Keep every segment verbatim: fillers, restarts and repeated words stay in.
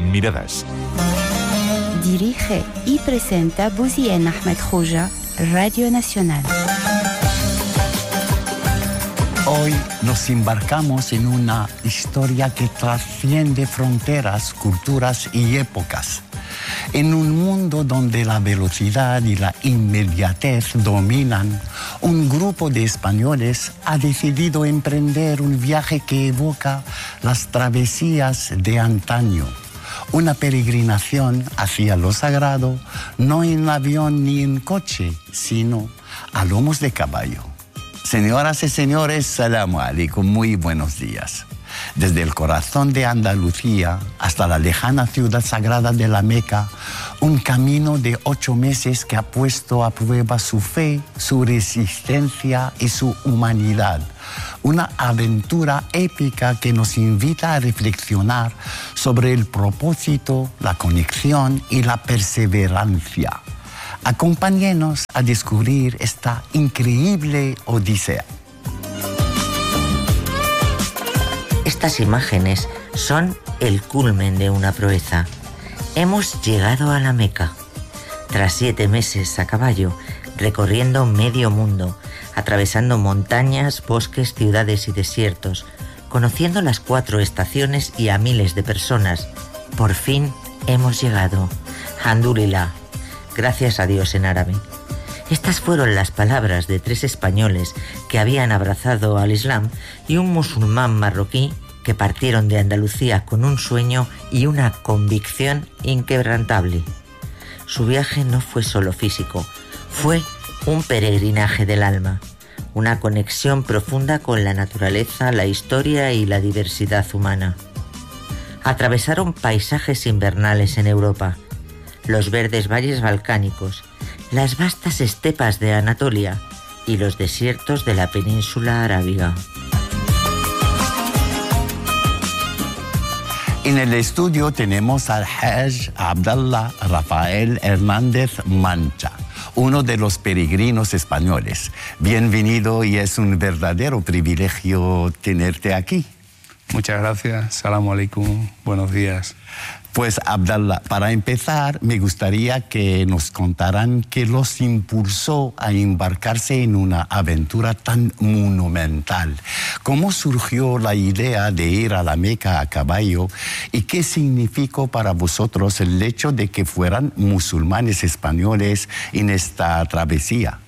Miradas. Dirige y presenta Bouzien Ahmed Khouja, Radio Nacional. Hoy nos embarcamos en una historia que trasciende fronteras, culturas y épocas. En un mundo donde la velocidad y la inmediatez dominan, un grupo de españoles ha decidido emprender un viaje que evoca las travesías de antaño. Una peregrinación hacia lo sagrado, no en avión ni en coche, sino a lomos de caballo. Señoras y señores, salamu alaikum, muy buenos días. Desde el corazón de Andalucía hasta la lejana ciudad sagrada de la Meca, un camino de ocho meses que ha puesto a prueba su fe, su resistencia y su humanidad. Una aventura épica que nos invita a reflexionar sobre el propósito, la conexión y la perseverancia. Acompáñenos a descubrir esta increíble odisea. Estas imágenes son el culmen de una proeza. Hemos llegado a la Meca. Tras siete meses a caballo, recorriendo medio mundo, atravesando montañas, bosques, ciudades y desiertos, conociendo las cuatro estaciones y a miles de personas, por fin hemos llegado. Alhamdulillah. Gracias a Dios en árabe. Estas fueron las palabras de tres españoles que habían abrazado al Islam y un musulmán marroquí que partieron de Andalucía con un sueño y una convicción inquebrantable. Su viaje no fue solo físico, fue un peregrinaje del alma, una conexión profunda con la naturaleza, la historia y la diversidad humana. Atravesaron paisajes invernales en Europa, los verdes valles balcánicos, las vastas estepas de Anatolia y los desiertos de la península arábiga. En el estudio tenemos al Haj Abdallah Rafael Hernández Mancha, uno de los peregrinos españoles. Bienvenido y es un verdadero privilegio tenerte aquí. Muchas gracias. Salamu alaikum. Buenos días. Pues, Abdallah, para empezar, me gustaría que nos contaran qué los impulsó a embarcarse en una aventura tan monumental. ¿Cómo surgió la idea de ir a la Meca a caballo y qué significó para vosotros el hecho de que fueran musulmanes españoles en esta travesía?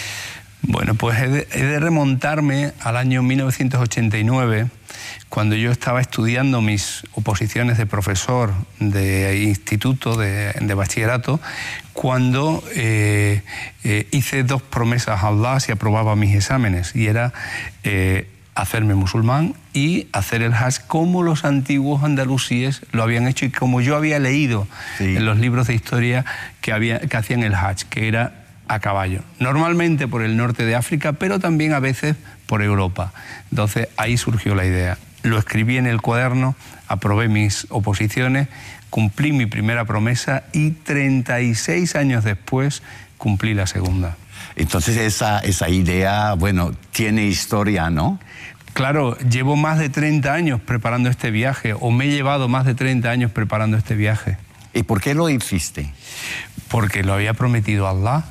Bueno, pues he de, he de remontarme al año mil novecientos ochenta y nueve, cuando yo estaba estudiando mis oposiciones de profesor de instituto, de, de bachillerato, cuando eh, eh, hice dos promesas a Allah si aprobaba mis exámenes, y era eh, hacerme musulmán y hacer el Hajj como los antiguos andalusíes lo habían hecho y como yo había leído sí. en los libros de historia que, había, que hacían el Hajj, que era a caballo, normalmente por el norte de África, pero también a veces por Europa. Entonces ahí surgió la idea. Lo escribí en el cuaderno, aprobé mis oposiciones, cumplí mi primera promesa y treinta y seis años después cumplí la segunda. Entonces esa, esa idea, bueno, tiene historia, ¿no? Claro, llevo más de treinta años preparando este viaje, o me he llevado más de treinta años preparando este viaje. ¿Y por qué lo hiciste? Porque lo había prometido Allah.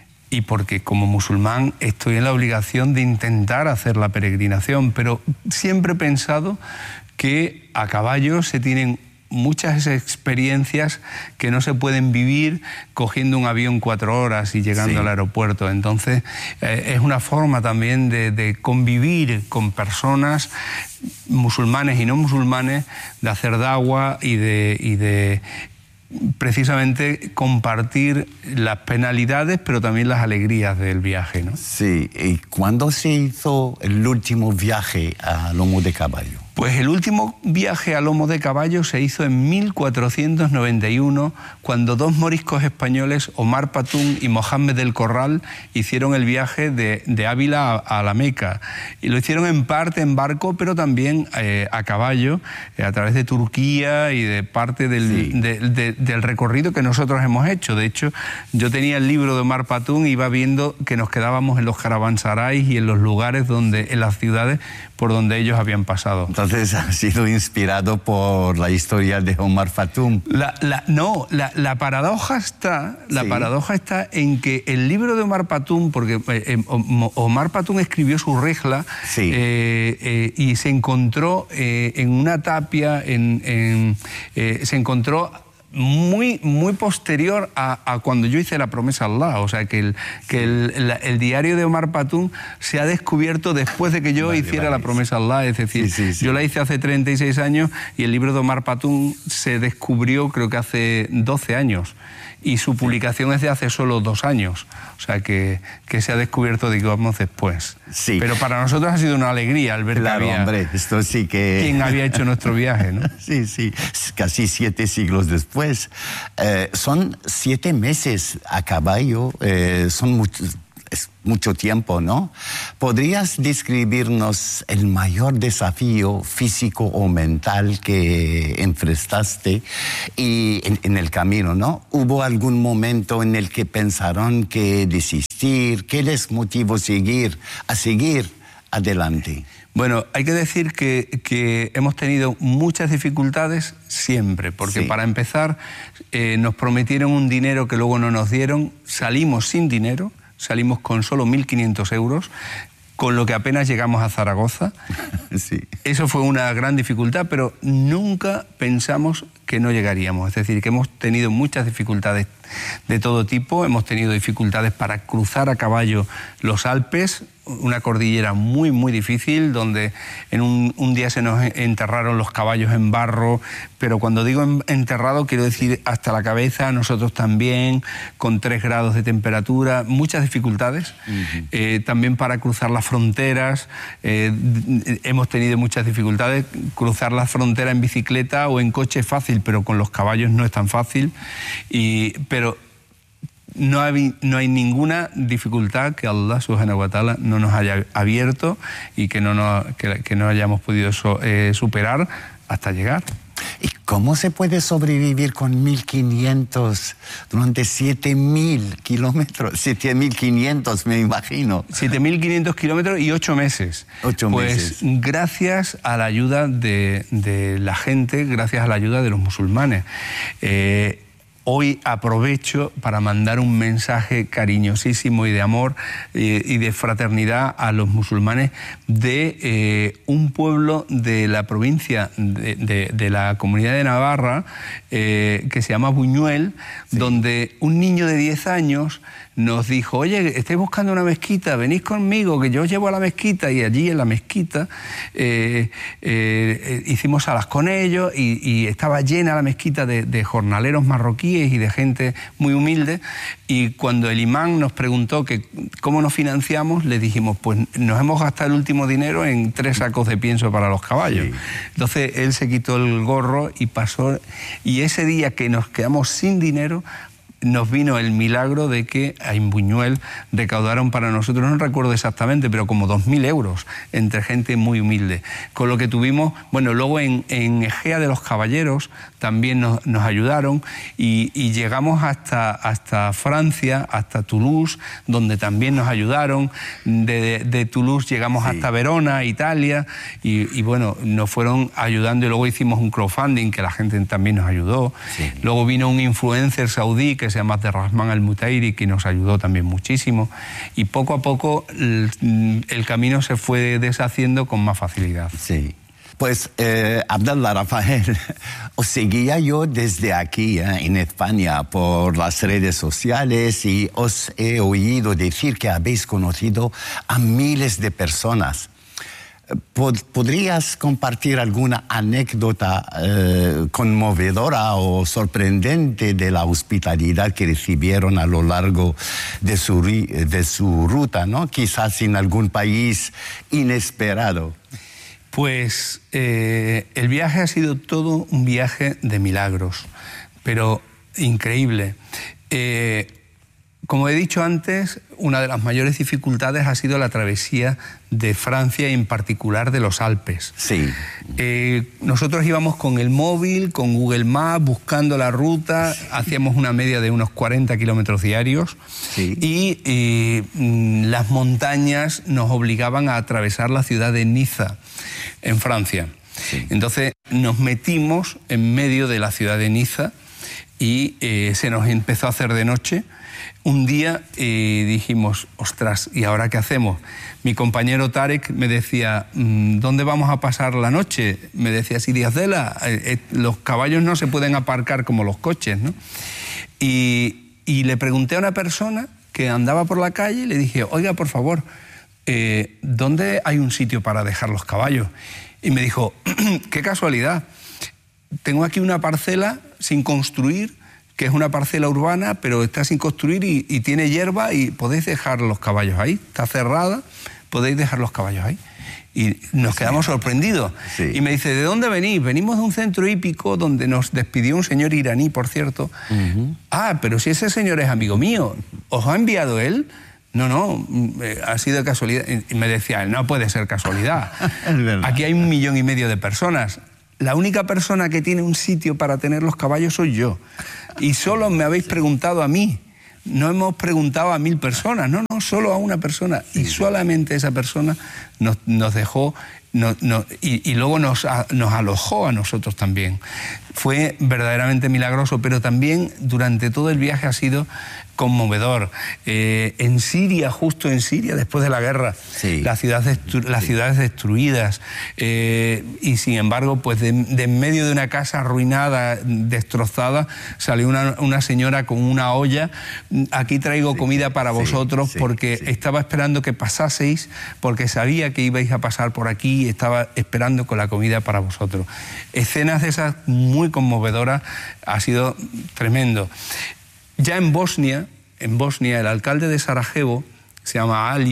Y porque como musulmán estoy en la obligación de intentar hacer la peregrinación, pero siempre he pensado que a caballo se tienen muchas experiencias que no se pueden vivir cogiendo un avión cuatro horas y llegando sí. al aeropuerto. Entonces eh, es una forma también de, de convivir con personas musulmanes y no musulmanes, de hacer da'wah y de... Y de precisamente compartir las penalidades, pero también las alegrías del viaje, ¿no? Sí. ¿Y cuándo se hizo el último viaje a lomo de caballo? Pues el último viaje a lomo de caballo se hizo en mil cuatrocientos noventa y uno, cuando dos moriscos españoles, Omar Patún y Mohamed del Corral, hicieron el viaje de, de Ávila a, a la Meca. Y lo hicieron en parte en barco, pero también eh, a caballo, eh, a través de Turquía y de parte del, sí. de, de, del recorrido que nosotros hemos hecho. De hecho, yo tenía el libro de Omar Patún y iba viendo que nos quedábamos en los caravansarais y en los lugares donde, en las ciudades por donde ellos habían pasado. Entonces, Entonces ha sido inspirado por la historia de Omar Fatum. La, la, no, la, la paradoja está, la Sí. paradoja está en que el libro de Omar Fatum, porque eh, Omar Fatum escribió su regla Sí. eh, eh, y se encontró eh, en una tapia, en, en, eh, se encontró muy, muy posterior a, a cuando yo hice la promesa a Allah. O sea, que el, que el, el, el diario de Omar Fatum se ha descubierto después de que yo Vale, hiciera vale. la promesa a Allah. Es decir, Sí, sí, sí. yo la hice hace treinta y seis años y el libro de Omar Fatum se descubrió creo que hace doce años. Y su publicación es de hace solo dos años. O sea, que, que se ha descubierto, digamos, después. Sí. Pero para nosotros ha sido una alegría al ver Claro, que había hombre, esto sí que... quien había hecho nuestro viaje, ¿no? Sí, sí, casi siete siglos después. Eh, son siete meses a caballo, eh, son muchos... Es mucho tiempo, ¿no? ¿Podrías describirnos el mayor desafío físico o mental que enfrentaste y en, en el camino, ¿no? ¿Hubo algún momento en el que pensaron que desistir? ¿Qué les motivó seguir, a seguir adelante? Bueno, hay que decir que, que hemos tenido muchas dificultades siempre, porque Sí. para empezar eh, nos prometieron un dinero que luego no nos dieron, salimos sin dinero, salimos con solo mil quinientos euros, con lo que apenas llegamos a Zaragoza. Sí. Eso fue una gran dificultad, pero nunca pensamos que no llegaríamos. Es decir, que hemos tenido muchas dificultades de todo tipo. Hemos tenido dificultades para cruzar a caballo los Alpes, una cordillera muy, muy difícil, donde en un, un día se nos enterraron los caballos en barro, pero cuando digo enterrado quiero decir hasta la cabeza, nosotros también, con tres grados de temperatura, muchas dificultades. Uh-huh. eh, también para cruzar las fronteras, eh, hemos tenido muchas dificultades. Cruzar la frontera en bicicleta o en coche es fácil, pero con los caballos no es tan fácil. Y, pero no hay, no hay ninguna dificultad que Allah subhanahu wa ta'ala no nos haya abierto y que no, nos, que, que no hayamos podido so, eh, superar hasta llegar. ¿Y cómo se puede sobrevivir con mil quinientos durante siete mil kilómetros? siete mil quinientos, me imagino. siete mil quinientos kilómetros y ocho meses. Ocho pues meses. Gracias a la ayuda de, de la gente, gracias a la ayuda de los musulmanes. Eh, Hoy aprovecho para mandar un mensaje cariñosísimo y de amor eh, y de fraternidad a los musulmanes de eh, un pueblo de la provincia de, de, de la Comunidad de Navarra eh, que se llama Buñuel, sí. donde un niño de diez años nos dijo: oye, estáis buscando una mezquita, venís conmigo, que yo os llevo a la mezquita. Y allí en la mezquita eh, eh, hicimos salas con ellos y, y estaba llena la mezquita de, de jornaleros marroquíes y de gente muy humilde. Y cuando el imán nos preguntó que cómo nos financiamos, le dijimos: pues nos hemos gastado el último dinero en tres sacos de pienso para los caballos. Sí. Entonces él se quitó el gorro y pasó, y ese día que nos quedamos sin dinero, nos vino el milagro de que en Buñuel recaudaron para nosotros, no recuerdo exactamente, pero como dos mil euros entre gente muy humilde. Con lo que tuvimos, bueno, luego en, en Egea de los Caballeros también nos, nos ayudaron y, y llegamos hasta, hasta Francia, hasta Toulouse, donde también nos ayudaron. De, de, de Toulouse llegamos sí. hasta Verona, Italia, y, y bueno, nos fueron ayudando y luego hicimos un crowdfunding que la gente también nos ayudó. Sí. Luego vino un influencer saudí que se llama Abderrahman Al-Mutairi, que nos ayudó también muchísimo, y poco a poco el, el camino se fue deshaciendo con más facilidad. Sí. Pues, eh, Abdallah, Rafael, os seguía yo desde aquí, eh, en España, por las redes sociales, y os he oído decir que habéis conocido a miles de personas. ¿Podrías compartir alguna anécdota eh, conmovedora o sorprendente de la hospitalidad que recibieron a lo largo de su, de su ruta, ¿no? Quizás en algún país inesperado? Pues eh, el viaje ha sido todo un viaje de milagros, pero increíble. Eh, Como he dicho antes, una de las mayores dificultades ha sido la travesía de Francia y en particular de los Alpes. Sí. Eh, nosotros íbamos con el móvil, con Google Maps, buscando la ruta, sí. hacíamos una media de unos cuarenta kilómetros diarios sí. y eh, las montañas nos obligaban a atravesar la ciudad de Niza, en Francia. sí. Entonces nos metimos en medio de la ciudad de Niza y eh, se nos empezó a hacer de noche. Un día eh, dijimos, ostras, ¿y ahora qué hacemos? Mi compañero Tarek me decía, ¿dónde vamos a pasar la noche? Me decía, Sidi Azela, eh, eh, los caballos no se pueden aparcar como los coches, ¿no? Y, y le pregunté a una persona que andaba por la calle y le dije, oiga, por favor, eh, ¿dónde hay un sitio para dejar los caballos? Y me dijo, qué casualidad, tengo aquí una parcela sin construir, que es una parcela urbana, pero está sin construir y, y tiene hierba y podéis dejar los caballos ahí, está cerrada, podéis dejar los caballos ahí. Y nos quedamos sí. sorprendidos. Sí. Y me dice, ¿de dónde venís? Venimos de un centro hípico donde nos despidió un señor iraní, por cierto. Uh-huh. Ah, pero si ese señor es amigo mío, ¿os ha enviado él? No, no, ha sido casualidad. Y me decía, no puede ser casualidad. Es verdad. Aquí hay un millón y medio de personas. La única persona que tiene un sitio para tener los caballos soy yo. Y solo me habéis preguntado a mí. No hemos preguntado a mil personas, no, no, solo a una persona. Y solamente esa persona nos, nos dejó no, no, y, y luego nos, a, nos alojó a nosotros también. Fue verdaderamente milagroso, pero también durante todo el viaje ha sido conmovedor. Eh, en Siria, justo en Siria, después de la guerra, sí. las, ciudades las sí. ciudades destruidas, eh, y sin embargo, pues de, de en medio de una casa arruinada, destrozada, salió una, una señora con una olla, aquí traigo sí. comida para sí. vosotros, sí. porque sí. estaba esperando que pasaseis, porque sabía que ibais a pasar por aquí y estaba esperando con la comida para vosotros. Escenas de esas muy conmovedoras, ha sido tremendo. Ya en Bosnia, en Bosnia, el alcalde de Sarajevo, se llama Ali,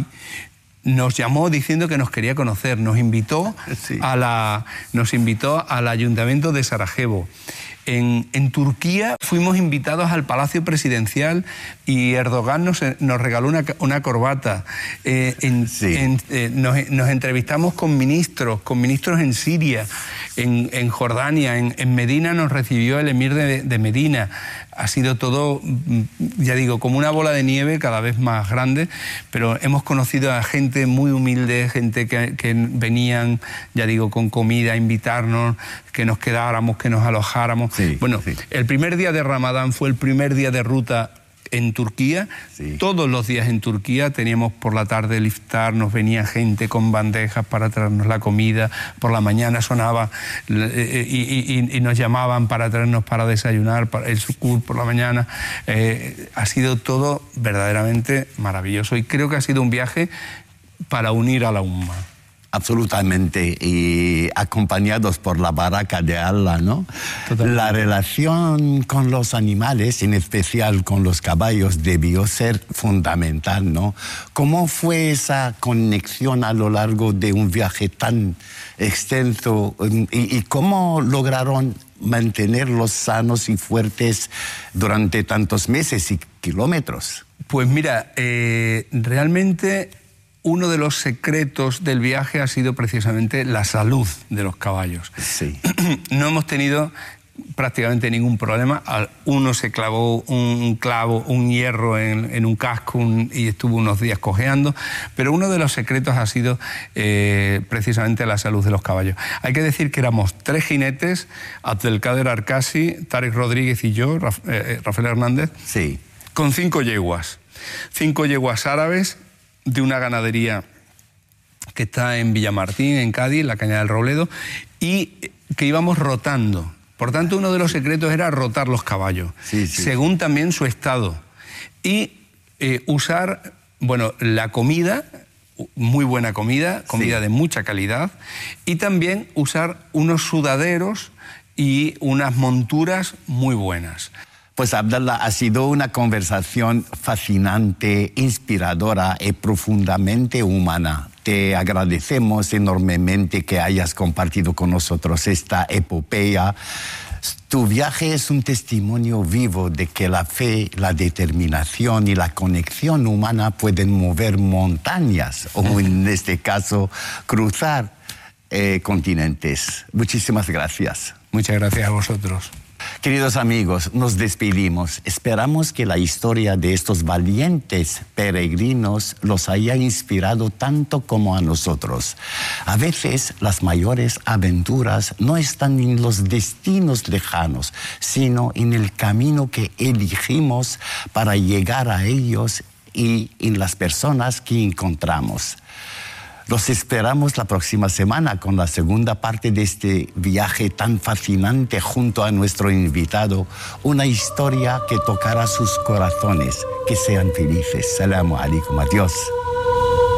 nos llamó diciendo que nos quería conocer, nos invitó, sí. a la, nos invitó al ayuntamiento de Sarajevo. En, en Turquía fuimos invitados al Palacio Presidencial y Erdogan nos, nos regaló una, una corbata. Eh, en, sí. en, eh, nos, nos entrevistamos con ministros, con ministros en Siria, en, en Jordania, en, en Medina nos recibió el emir de, de Medina. Ha sido todo, ya digo, como una bola de nieve cada vez más grande, pero hemos conocido a gente muy humilde, gente que, que venían, ya digo, con comida a invitarnos, que nos quedáramos, que nos alojáramos. Sí, bueno, sí. El primer día de Ramadán fue el primer día de ruta en Turquía. Sí. Todos los días en Turquía teníamos por la tarde el iftar, nos venía gente con bandejas para traernos la comida, por la mañana sonaba eh, y, y, y nos llamaban para traernos para desayunar, para el sucur por la mañana. Eh, ha sido todo verdaderamente maravilloso y creo que ha sido un viaje para unir a la umma. Absolutamente, y acompañados por la baraka de Allah, ¿no? Totalmente. La relación con los animales, en especial con los caballos, debió ser fundamental, ¿no? ¿Cómo fue esa conexión a lo largo de un viaje tan extenso y, y cómo lograron mantenerlos sanos y fuertes durante tantos meses y kilómetros? Pues mira, eh, realmente uno de los secretos del viaje ha sido precisamente la salud de los caballos. Sí. No hemos tenido prácticamente ningún problema. Uno se clavó un clavo, un hierro en, en un casco un, y estuvo unos días cojeando, pero uno de los secretos ha sido eh, precisamente la salud de los caballos. Hay que decir que éramos tres jinetes, Abdelkader Arcasi, Tarek Rodríguez y yo, Raf, eh, Rafael Hernández, sí. con cinco yeguas. Cinco yeguas árabes de una ganadería que está en Villamartín, en Cádiz, en la Cañada del Robledo, y que íbamos rotando. Por tanto, uno de los secretos era rotar los caballos, sí, sí. según también su estado. Y eh, usar, bueno, la comida, muy buena comida, comida sí. de mucha calidad, y también usar unos sudaderos y unas monturas muy buenas. Pues Abdallah, ha sido una conversación fascinante, inspiradora y profundamente humana. Te agradecemos enormemente que hayas compartido con nosotros esta epopeya. Tu viaje es un testimonio vivo de que la fe, la determinación y la conexión humana pueden mover montañas, o en este caso, cruzar eh, continentes. Muchísimas gracias. Muchas gracias a vosotros. Queridos amigos, nos despedimos. Esperamos que la historia de estos valientes peregrinos los haya inspirado tanto como a nosotros. A veces las mayores aventuras no están en los destinos lejanos, sino en el camino que elegimos para llegar a ellos y en las personas que encontramos. Los esperamos la próxima semana con la segunda parte de este viaje tan fascinante junto a nuestro invitado, una historia que tocará sus corazones. Que sean felices. Salamu alaikum. Adiós.